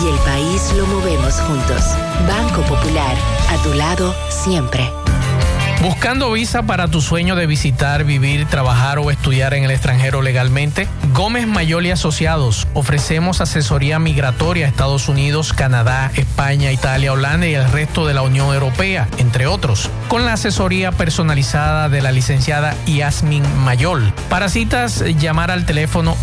y el país lo movemos juntos. Banco Popular, a tu lado siempre. ¿Buscando visa para tu sueño de visitar, vivir, trabajar o estudiar en el extranjero legalmente? Gómez Mayol y Asociados. Ofrecemos asesoría migratoria a Estados Unidos, Canadá, España, Italia, Holanda y el resto de la Unión Europea, entre otros, con la asesoría personalizada de la licenciada Yasmin Mayol. Para citas, llamar al teléfono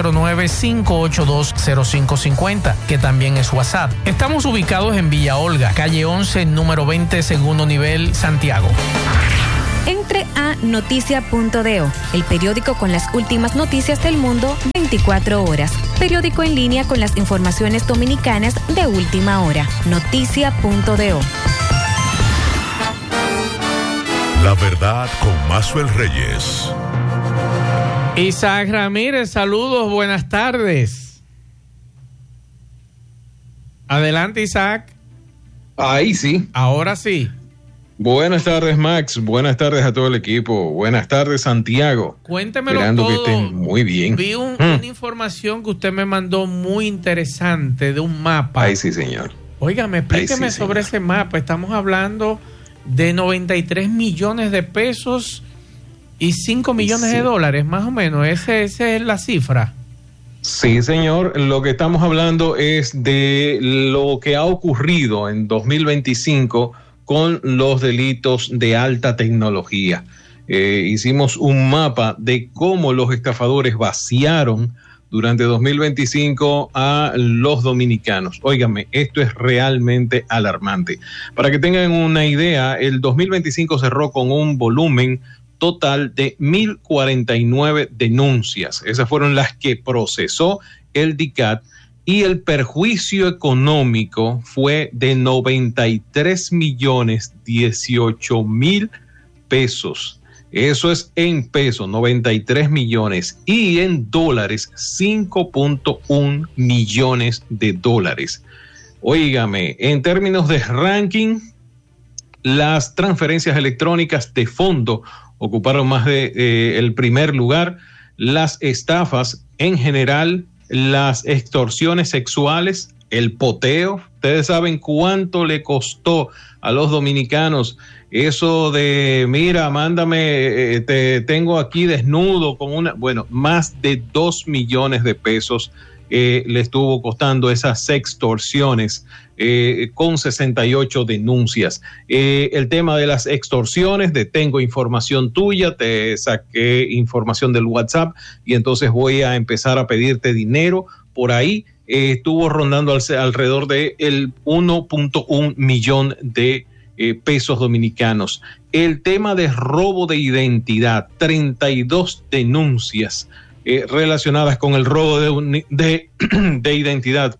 809-582-0550, que también es WhatsApp. Estamos ubicados en Villa Olga, calle 11, número 20, segundo nivel, Santiago. Entre a noticia.do, el periódico con las últimas noticias del mundo 24 horas. Periódico en línea con las informaciones dominicanas de última hora. Noticia.do. La verdad con Maxwell Reyes. Isaac Ramírez, saludos, buenas tardes. Adelante, Isaac. Ahí sí. Ahora sí. Buenas tardes, Max. Buenas tardes a todo el equipo. Buenas tardes, Santiago. Cuéntemelo Esperando todo. que estén muy bien. Vi una información que usted me mandó muy interesante de un mapa. Ay, sí, señor. Óigame, explíqueme sobre ese mapa. Estamos hablando de 93 millones de pesos y 5 millones de dólares, más o menos. Esa es la cifra. Sí, señor. Lo que estamos hablando es de lo que ha ocurrido en 2025 con los delitos de alta tecnología. Hicimos un mapa de cómo los estafadores vaciaron durante 2025 a los dominicanos. Óigame, esto es realmente alarmante. Para que tengan una idea, el 2025 cerró con un volumen total de 1,049 denuncias. Esas fueron las que procesó el DICAT. Y el perjuicio económico fue de 93,018,000 pesos. Eso es en pesos, 93 millones. Y en dólares, 5.1 millones de dólares. Óigame, en términos de ranking, las transferencias electrónicas de fondo ocuparon más de el primer lugar. Las estafas en general, las extorsiones sexuales, el poteo. Ustedes saben cuánto le costó a los dominicanos eso de, mira, mándame, te tengo aquí desnudo con una, bueno, más de 2 millones de pesos le estuvo costando esas extorsiones con 68 denuncias. El tema de las extorsiones, de tengo información tuya, te saqué información del WhatsApp y entonces voy a empezar a pedirte dinero. Por ahí estuvo rondando alrededor de el 1.1 millón de pesos dominicanos. El tema de robo de identidad, 32 denuncias relacionadas con el robo de identidad,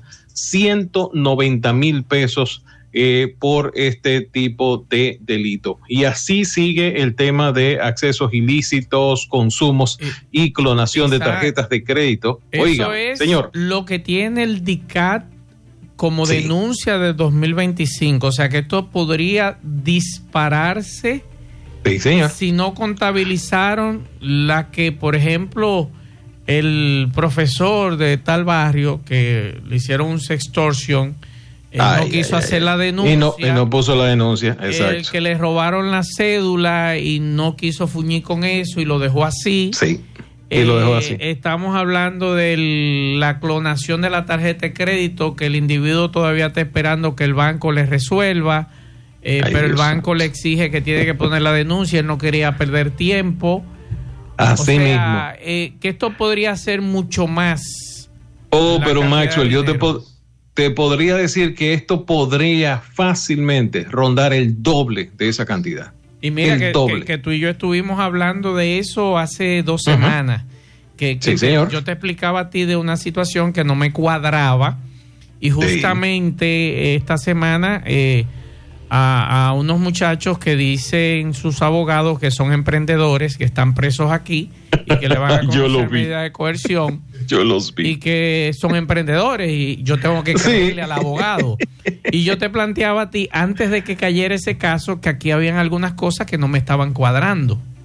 190,000 pesos por este tipo de delito. Y así sigue el tema de accesos ilícitos, consumos y clonación de tarjetas de crédito. Oiga, es señor, lo que tiene el DICAT como denuncia de 2025. O sea que esto podría dispararse. Sí, señor. Si no contabilizaron la que, por ejemplo, el profesor de tal barrio que le hicieron un sextortion, no quiso hacer la denuncia. Y no puso la denuncia, exacto. El que le robaron la cédula y no quiso fuñir con eso y lo dejó así. Sí, y lo dejó así. Estamos hablando de la clonación de la tarjeta de crédito, que el individuo todavía está esperando que el banco le resuelva. Pero el banco le exige que tiene que poner la denuncia, él no quería perder tiempo. Así mismo. Que esto podría ser mucho más. Pero Maxwell, yo te podría decir que esto podría fácilmente rondar el doble de esa cantidad. Y mira que tú y yo estuvimos hablando de eso hace 2 semanas. Señor. Yo te explicaba a ti de una situación que no me cuadraba. Y justamente esta semana a unos muchachos que dicen sus abogados que son emprendedores, que están presos aquí y que le van a conocer medida de coerción. Yo los vi. Y que son emprendedores y yo tengo que creerle al abogado. Y yo te planteaba a ti, antes de que cayera ese caso, que aquí habían algunas cosas que no me estaban cuadrando.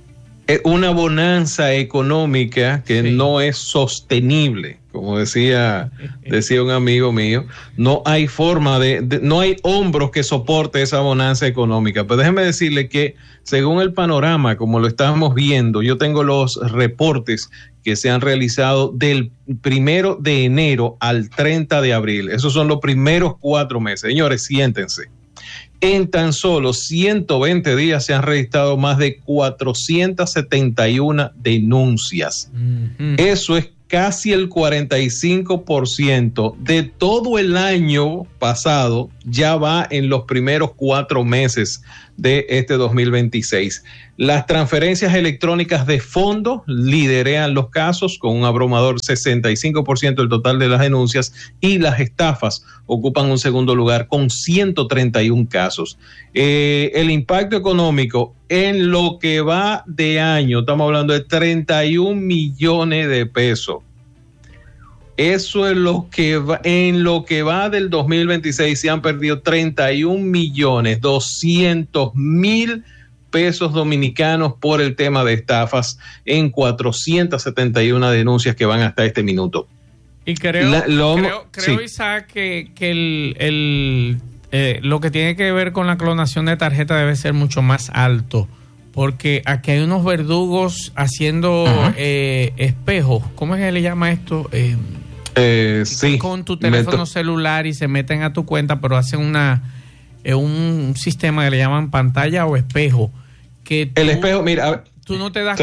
una bonanza económica que no es sostenible. Como decía un amigo mío, no hay forma no hay hombros que soporte esa bonanza económica. Pero déjeme decirle que según el panorama, como lo estamos viendo, yo tengo los reportes que se han realizado del 1 de enero al 30 de abril. Esos son los primeros 4 meses. Señores, siéntense. En tan solo 120 días se han registrado más de 471 denuncias. Eso es casi el 45% de todo el año pasado, ya va en los primeros 4 meses de este 2026. Las transferencias electrónicas de fondos liderean los casos con un abrumador 65% del total de las denuncias, y las estafas ocupan un segundo lugar con 131 casos. El impacto económico en lo que va de año, estamos hablando de 31 millones de pesos. Eso es lo que va, en lo que va del 2026 se han perdido 31.200.000 pesos dominicanos por el tema de estafas en 471 denuncias que van hasta este minuto. Y creo Isaac, que lo que tiene que ver con la clonación de tarjeta debe ser mucho más alto, porque aquí hay unos verdugos haciendo espejos. ¿Cómo es que le llama esto? Sí, con tu teléfono celular y se meten a tu cuenta, pero hacen un sistema que le llaman pantalla o espejo. Que el espejo, mira, tú no te das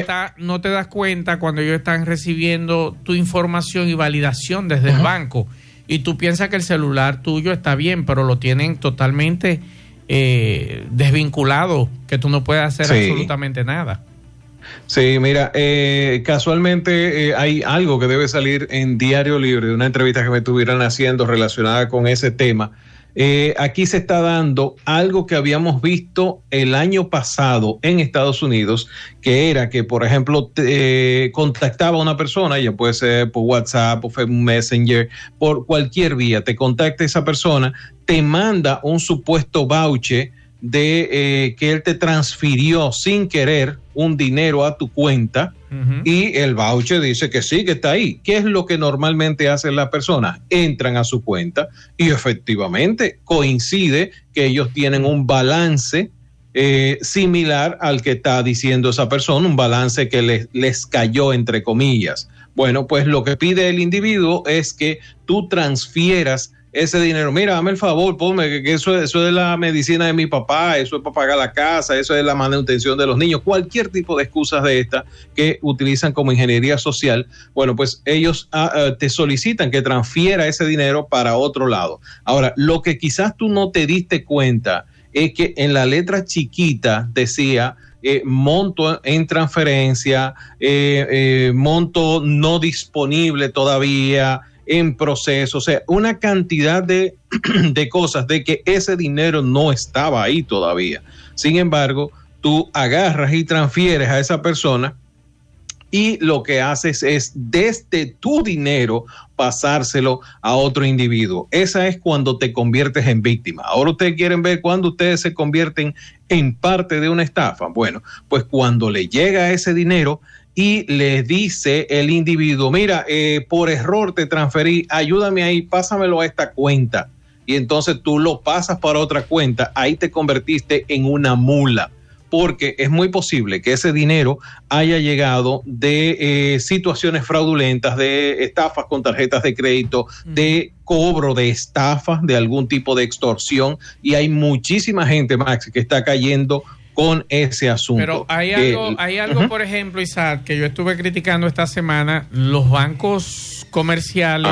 cuenta cuando ellos están recibiendo tu información y validación desde el banco, y tú piensas que el celular tuyo está bien, pero lo tienen totalmente desvinculado, que tú no puedes hacer absolutamente nada. Sí, mira, casualmente hay algo que debe salir en Diario Libre, de una entrevista que me estuvieran haciendo relacionada con ese tema. Aquí se está dando algo que habíamos visto el año pasado en Estados Unidos, que era que, por ejemplo, contactaba a una persona, ya puede ser por WhatsApp, por Messenger, por cualquier vía, te contacta esa persona, te manda un supuesto voucher de que él te transfirió sin querer un dinero a tu cuenta, y el voucher dice que sí, que está ahí. ¿Qué es lo que normalmente hacen las personas? Entran a su cuenta y efectivamente coincide que ellos tienen un balance similar al que está diciendo esa persona, un balance que les cayó entre comillas. Bueno, pues lo que pide el individuo es que tú transfieras ese dinero. Mira, dame el favor, ponme que eso es la medicina de mi papá, eso es para pagar la casa, eso es la manutención de los niños, cualquier tipo de excusas de esta que utilizan como ingeniería social. Bueno, pues ellos te solicitan que transfiera ese dinero para otro lado. Ahora, lo que quizás tú no te diste cuenta es que en la letra chiquita decía monto en transferencia, monto no disponible todavía, en proceso, o sea, una cantidad de cosas de que ese dinero no estaba ahí todavía. Sin embargo, tú agarras y transfieres a esa persona, y lo que haces es desde tu dinero pasárselo a otro individuo. Esa es cuando te conviertes en víctima. Ahora ustedes quieren ver cuando ustedes se convierten en parte de una estafa. Bueno, pues cuando le llega ese dinero y le dice el individuo, mira, por error te transferí, ayúdame ahí, pásamelo a esta cuenta. Y entonces tú lo pasas para otra cuenta, ahí te convertiste en una mula, porque es muy posible que ese dinero haya llegado de situaciones fraudulentas, de estafas con tarjetas de crédito, de cobro de estafas, de algún tipo de extorsión, y hay muchísima gente, Max, que está cayendo con ese asunto. Pero hay algo, por ejemplo, Isaac, que yo estuve criticando esta semana. Los bancos comerciales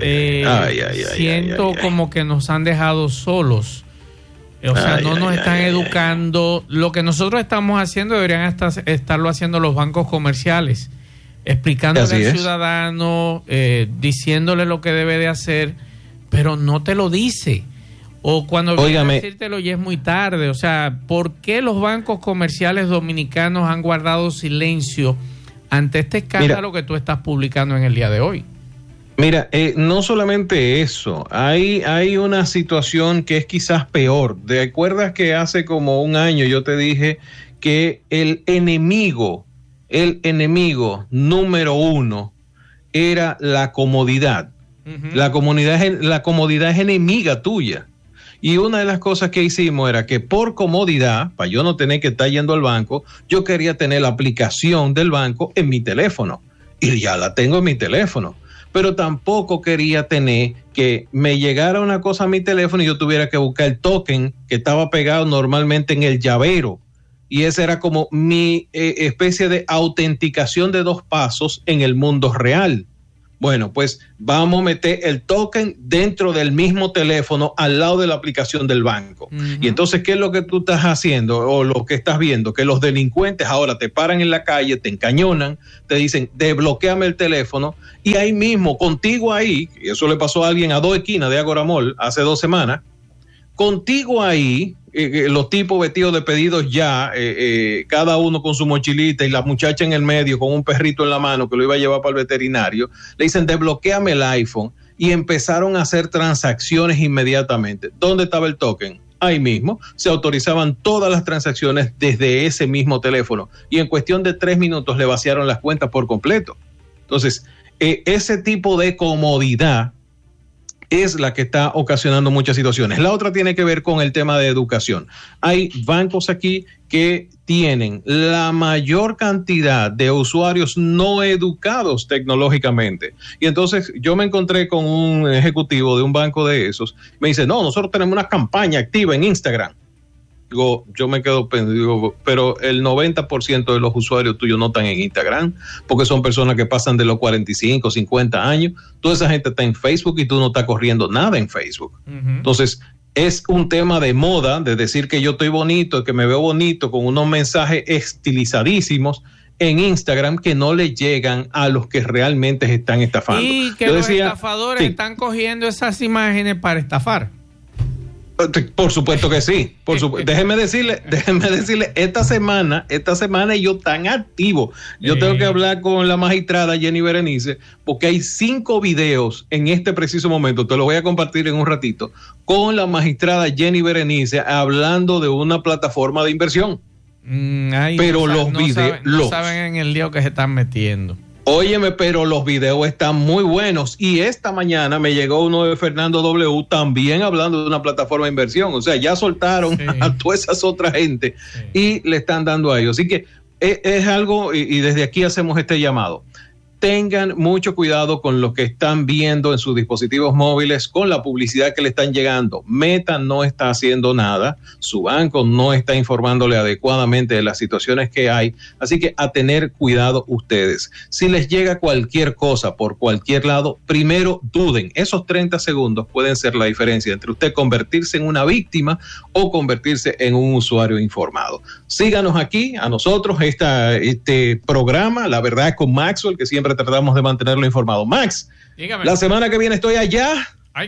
siento como que nos han dejado solos. O sea, no nos están educando. Lo que nosotros estamos haciendo deberían estarlo haciendo los bancos comerciales, explicándole al ciudadano, diciéndole lo que debe de hacer, pero no te lo dice. O cuando viene a decírtelo ya es muy tarde. O sea, ¿por qué los bancos comerciales dominicanos han guardado silencio ante este escándalo que tú estás publicando en el día de hoy? Mira, no solamente eso, hay una situación que es quizás peor. ¿Te acuerdas que hace como un año yo te dije que el enemigo el enemigo número uno era la comodidad. La comodidad es enemiga tuya. Y una de las cosas que hicimos era que por comodidad, para yo no tener que estar yendo al banco, yo quería tener la aplicación del banco en mi teléfono. Y ya la tengo en mi teléfono. Pero tampoco quería tener que me llegara una cosa a mi teléfono y yo tuviera que buscar el token que estaba pegado normalmente en el llavero. Y esa era como mi especie de autenticación de 2 pasos en el mundo real. Bueno, pues vamos a meter el token dentro del mismo teléfono al lado de la aplicación del banco. Y entonces, ¿qué es lo que tú estás haciendo o lo que estás viendo? Que los delincuentes ahora te paran en la calle, te encañonan, te dicen, desbloquéame el teléfono, y ahí mismo, contigo ahí, y eso le pasó a alguien a 2 esquinas de Agora Mall hace 2 semanas, contigo ahí, los tipos vestidos de pedidos ya, cada uno con su mochilita y la muchacha en el medio con un perrito en la mano que lo iba a llevar para el veterinario, le dicen desbloquéame el iPhone, y empezaron a hacer transacciones inmediatamente. ¿Dónde estaba el token? Ahí mismo se autorizaban todas las transacciones desde ese mismo teléfono y en cuestión de 3 minutos le vaciaron las cuentas por completo. Entonces, ese tipo de comodidad es la que está ocasionando muchas situaciones. La otra tiene que ver con el tema de educación. Hay bancos aquí que tienen la mayor cantidad de usuarios no educados tecnológicamente. Y entonces yo me encontré con un ejecutivo de un banco de esos. Me dice, no, nosotros tenemos una campaña activa en Instagram. Digo, yo me quedo pendiente, pero el 90% de los usuarios tuyos no están en Instagram, porque son personas que pasan de los 45, 50 años. Toda esa gente está en Facebook y tú no estás corriendo nada en Facebook. Entonces, es un tema de moda, de decir que yo estoy bonito, que me veo bonito, con unos mensajes estilizadísimos en Instagram que no le llegan a los que realmente están estafando. Y que los estafadores están cogiendo esas imágenes para estafar. Por supuesto que sí. Déjeme decirle, esta semana yo tan activo. Yo tengo que hablar con la magistrada Jenny Berenice, porque hay 5 videos en este preciso momento, te lo voy a compartir en un ratito, con la magistrada Jenny Berenice hablando de una plataforma de inversión. Pero los videos no saben en el lío que se están metiendo. Óyeme, pero los videos están muy buenos. Y esta mañana me llegó uno de Fernando W. también hablando de una plataforma de inversión. O sea, ya soltaron a todas esas otras gente y le están dando a ellos. Así que es algo, y desde aquí hacemos este llamado. Tengan mucho cuidado con lo que están viendo en sus dispositivos móviles, con la publicidad que le están llegando. Meta no está haciendo nada, su banco no está informándole adecuadamente de las situaciones que hay, así que a tener cuidado ustedes. Si les llega cualquier cosa por cualquier lado, primero duden. Esos 30 segundos pueden ser la diferencia entre usted convertirse en una víctima o convertirse en un usuario informado. Síganos aquí, a nosotros, este programa, La Verdad con Maxwell, que siempre tratamos de mantenerlo informado. Max, dígame. La semana que viene estoy allá. Ay,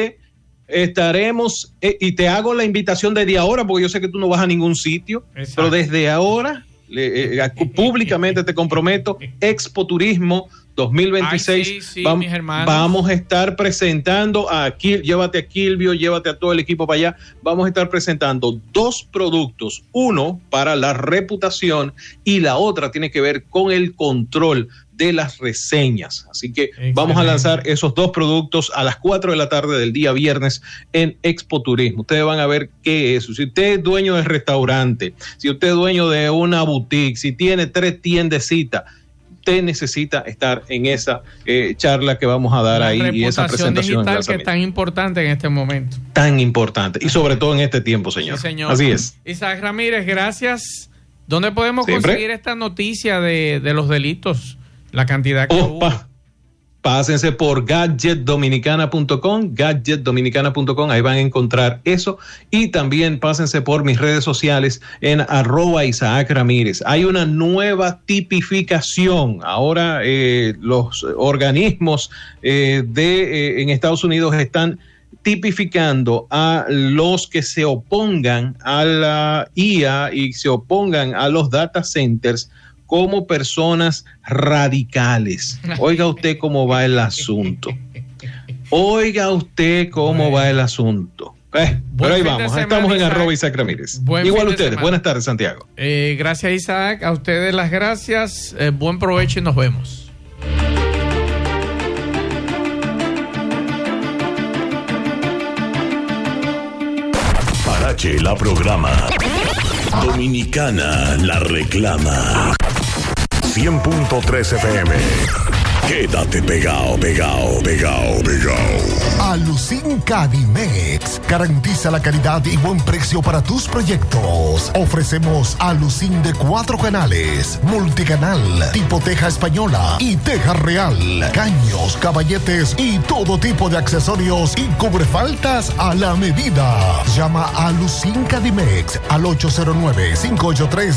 estaremos, y te hago la invitación desde ahora, porque yo sé que tú no vas a ningún sitio. Exacto. Pero desde ahora, públicamente te comprometo, Expo Turismo 2026, vamos a estar presentando llévate a Kilvio, llévate a todo el equipo para allá, vamos a estar presentando 2 productos, uno para la reputación y la otra tiene que ver con el control de las reseñas. Así que vamos a lanzar esos 2 productos a las 4 de la tarde del día viernes en Expo Turismo. Ustedes van a ver qué es eso. Si usted es dueño de restaurante, si usted es dueño de una boutique, si tiene 3 tiendecitas, usted necesita estar en esa charla que vamos a dar ahí y esa presentación digital que es tan importante en este momento. Tan importante y sobre todo en este tiempo, señor. Sí, señor. Así es. Isaac Ramírez, gracias. ¿Dónde podemos conseguir esta noticia de los delitos? La cantidad que hubo. Pásense por gadgetdominicana.com, ahí van a encontrar eso, y también pásense por mis redes sociales en @Isaac Ramírez. Hay una nueva tipificación, ahora los organismos en Estados Unidos están tipificando a los que se opongan a la IA y se opongan a los data centers como personas radicales. Oiga usted cómo va el asunto. Pero ahí vamos, estamos en @Isaac Ramírez. Igual ustedes, buenas tardes, Santiago. Gracias, Isaac, a ustedes las gracias, buen provecho y nos vemos. Parache la programa. Dominicana la reclama. 100.3 FM. Quédate pegado. Alucin Cadimex garantiza la calidad y buen precio para tus proyectos. Ofrecemos Alucin de 4 canales, multicanal, tipo teja española y teja real, caños, caballetes y todo tipo de accesorios y cubrefaltas a la medida. Llama a Alucin Cadimex al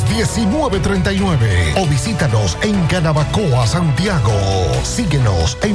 809-583-1939 o visítanos en Canabacoa, Santiago. Síguenos en